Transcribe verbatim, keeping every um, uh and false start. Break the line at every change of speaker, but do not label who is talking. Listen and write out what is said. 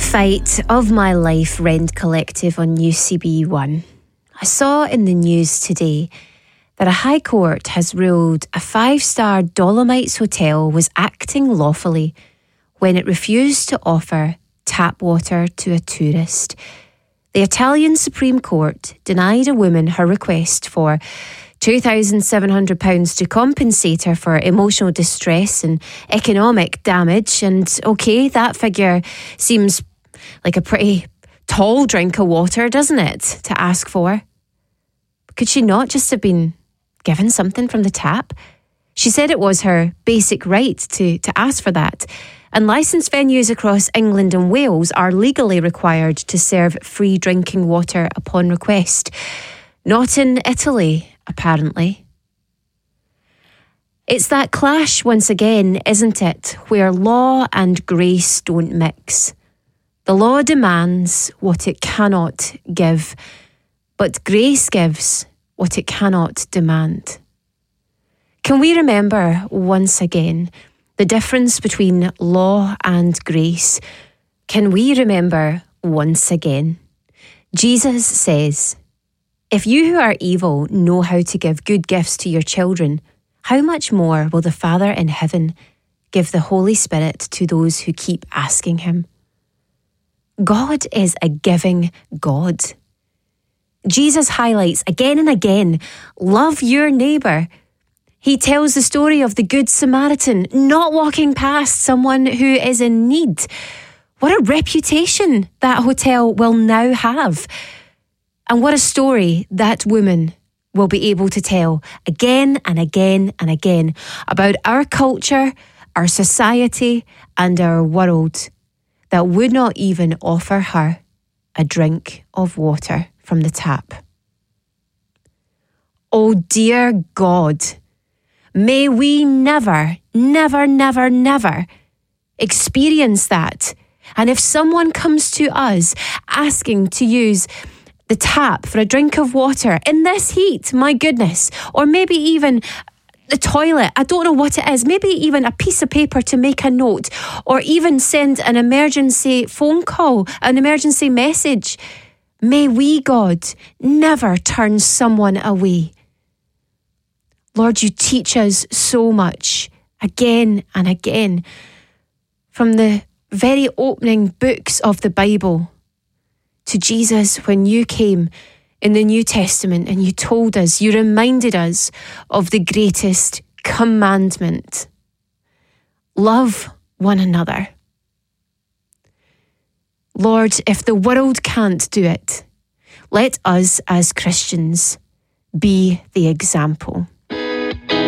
Fight of My Life Rend Collective on U C B one. I saw in the news today that a High Court has ruled a five-star Dolomites hotel was acting lawfully when it refused to offer tap water to a tourist. The Italian Supreme Court denied a woman her request for two thousand seven hundred pounds to compensate her for emotional distress and economic damage. And okay, that figure seems like a pretty tall drink of water, doesn't it, to ask for? Could she not just have been given something from the tap? She said it was her basic right to, to ask for that. And licensed venues across England and Wales are legally required to serve free drinking water upon request. Not in Italy, apparently. It's that clash once again, isn't it, where law and grace don't mix. The law demands what it cannot give, but grace gives what it cannot demand. Can we remember once again the difference between law and grace? Can we remember once again? Jesus says, "If you who are evil know how to give good gifts to your children, how much more will the Father in heaven give the Holy Spirit to those who keep asking him?" God is a giving God. Jesus highlights again and again, love your neighbour. He tells the story of the Good Samaritan not walking past someone who is in need. What a reputation that hotel will now have. And what a story that woman will be able to tell again and again and again about our culture, our society, and our world that would not even offer her a drink of water from the tap. Oh dear God, may we never, never, never, never experience that. And if someone comes to us asking to use the tap for a drink of water in this heat, my goodness, or maybe even the toilet, I don't know what it is, maybe even a piece of paper to make a note, or even send an emergency phone call, an emergency message. May we, God, never turn someone away. Lord, you teach us so much again and again from the very opening books of the Bible to Jesus when you came in the New Testament and you told us, you reminded us of the greatest commandment. Love one another. Lord, if the world can't do it, let us as Christians be the example.